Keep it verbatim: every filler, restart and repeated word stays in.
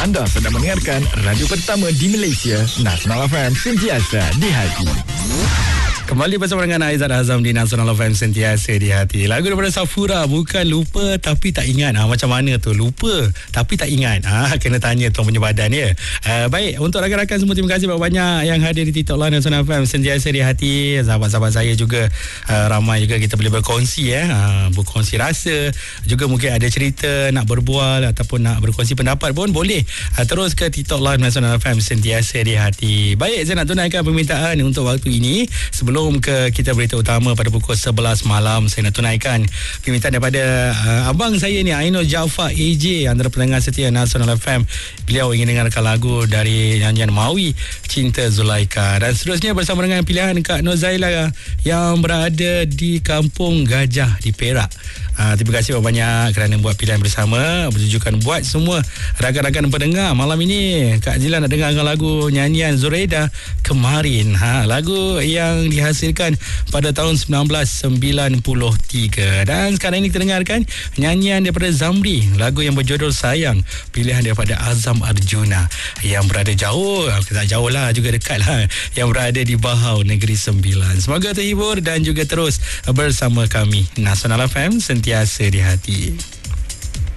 Anda sedang mendengarkan radio pertama di Malaysia, Nasional F M, sentiasa di hati. Kembali bersama dengan Aizat Azam di Nasional F M, sentiasa di hati. Lagu daripada Safura, bukan lupa tapi tak ingat. Ha, macam mana tu? Lupa tapi tak ingat. Ha, kena tanya tuan punya badan ya. Uh, baik, untuk rakan-rakan semua, terima kasih banyak-banyak yang hadir di TikTok Live Nasional F M, sentiasa di hati. Sahabat-sahabat saya juga uh, ramai juga kita boleh berkongsi ya. Uh, berkongsi rasa. Juga mungkin ada cerita nak berbual ataupun nak berkongsi pendapat pun boleh. Uh, terus ke TikTok Live Nasional F M, sentiasa di hati. Baik, saya nak tunaikan permintaan untuk waktu ini. Sebelum Sebelum ke kita berita utama pada pukul sebelas malam, saya nak tunaikan permintaan daripada uh, abang saya ni, Ainul Jaafar A J, antara pendengar setia Nasional F M. Beliau ingin dengarkan lagu dari nyanyian Mawi, Cinta Zulaika. Dan seterusnya bersama dengan pilihan Kak Nozaila yang berada di Kampung Gajah di Perak. Uh, terima kasih banyak kerana buat pilihan bersama, bertujukan buat semua rakan-rakan pendengar. Malam ini Kak Zila nak dengarkan lagu nyanyian Zuraida Kemarin. Ha, lagu yang dihasilkan pada tahun sembilan belas sembilan puluh tiga. Dan sekarang ini kita dengarkan nyanyian daripada Zamri, lagu yang berjudul Sayang, pilihan daripada Azam Arjuna yang berada jauh, tak jauh lah, juga dekat lah, yang berada di Bahau, Negeri Sembilan. Semoga terhibur dan juga terus bersama kami Nasional F M, sentiasa di hati.